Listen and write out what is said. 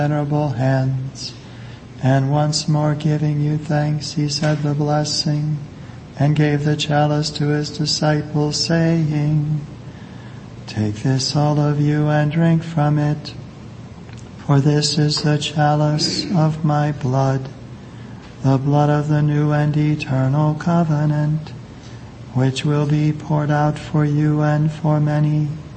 venerable hands. And once more giving you thanks, he said the blessing, and gave the chalice to his disciples, saying, "Take this, all of you, and drink from it, for this is the chalice of my blood, the blood of the new and eternal covenant, which will be poured out for you and for many